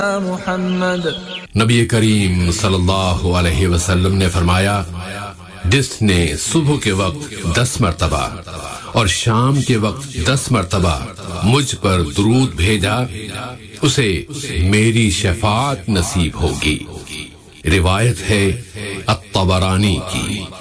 मुहम्मद। नबी करीम सल्लल्लाहु अलैहि वसल्लम ने फरमाया, जिसने सुबह के वक्त 10 मरतबा और शाम के वक्त 10 मरतबा मुझ पर दुरूद भेजा, उसे मेरी शफाअत नसीब होगी। रिवायत है अत-तबरानी की।